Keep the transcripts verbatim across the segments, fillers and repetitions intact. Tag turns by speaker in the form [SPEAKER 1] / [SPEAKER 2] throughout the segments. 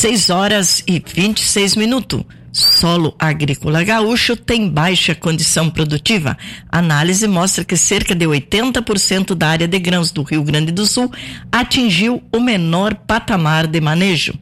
[SPEAKER 1] seis horas e vinte e seis minutos. Solo agrícola gaúcho tem baixa condição produtiva. A análise mostra que cerca de oitenta por cento da área de grãos do Rio Grande do Sul atingiu o menor patamar de manejo.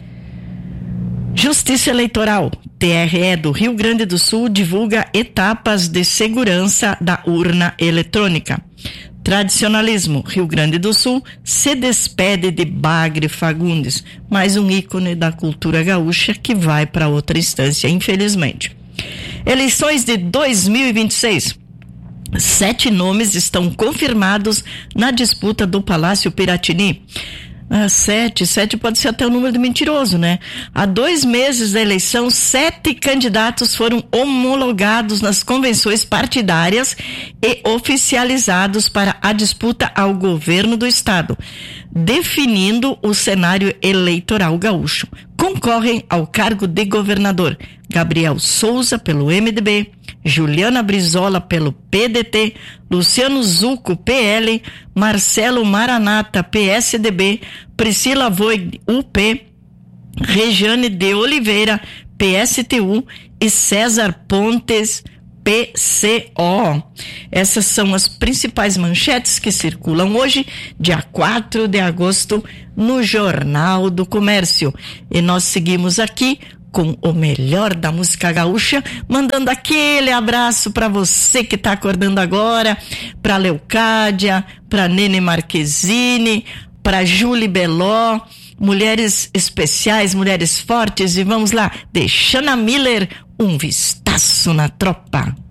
[SPEAKER 1] Justiça Eleitoral. T R E do Rio Grande do Sul divulga etapas de segurança da urna eletrônica. Tradicionalismo. Rio Grande do Sul se despede de Bagre Fagundes, mais um ícone da cultura gaúcha que vai para outra instância, infelizmente. Eleições de dois mil e vinte e seis. Sete nomes estão confirmados na disputa do Palácio Piratini. Ah, sete, sete pode ser até o número de mentiroso, né? Há dois meses da eleição, sete candidatos foram homologados nas convenções partidárias e oficializados para a disputa ao governo do estado, definindo o cenário eleitoral gaúcho. Concorrem ao cargo de governador Gabriel Souza pelo M D B, Juliana Brizola pelo P D T, Luciano Zucco, P L, Marcelo Maranata, P S D B, Priscila Voig, U P, Regiane de Oliveira, P S T U e César Pontes, P C O. Essas são as principais manchetes que circulam hoje, dia quatro de agosto, no Jornal do Comércio. E nós seguimos aqui com o melhor da música gaúcha, mandando aquele abraço para você que está acordando agora, para Leocádia, para Nene Marquezine, para Julie Beló, mulheres especiais, mulheres fortes, e vamos lá, deixando a Miller um vistaço na tropa.